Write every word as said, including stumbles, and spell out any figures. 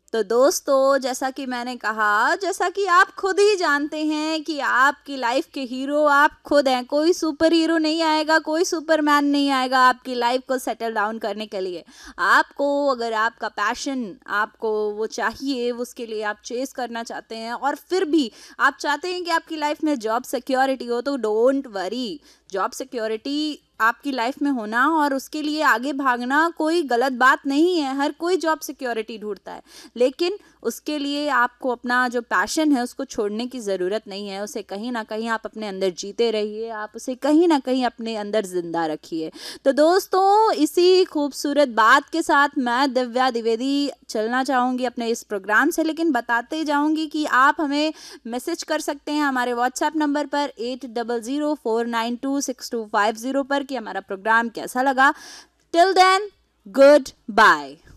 तो दोस्तों, जैसा कि मैंने कहा, जैसा कि आप खुद ही जानते हैं कि आपकी लाइफ के हीरो आप खुद हैं। कोई सुपर हीरो नहीं आएगा, कोई सुपरमैन नहीं आएगा आपकी लाइफ को सेटल डाउन करने के लिए। आपको अगर आपका पैशन आपको वो चाहिए, उसके लिए आप चेस करना चाहते हैं और फिर भी आप चाहते हैं कि आपकी लाइफ में जॉब सिक्योरिटी हो, तो डोंट वरी। जॉब सिक्योरिटी आपकी लाइफ में होना और उसके लिए आगे भागना कोई गलत बात नहीं है। हर कोई जॉब सिक्योरिटी ढूंढता है, लेकिन उसके लिए आपको अपना जो पैशन है उसको छोड़ने की ज़रूरत नहीं है। उसे कहीं ना कहीं आप अपने अंदर जीते रहिए, आप उसे कहीं ना कहीं अपने अंदर ज़िंदा रखिए। तो दोस्तों, इसी खूबसूरत बात के साथ मैं दिव्या द्विवेदी चलना चाहूँगी अपने इस प्रोग्राम से, लेकिन बताते जाऊँगी कि आप हमें मैसेज कर सकते हैं हमारे व्हाट्सएप नंबर पर eight double zero four nine to six to five zero पर कि हमारा प्रोग्राम कैसा लगा। Till then, good bye.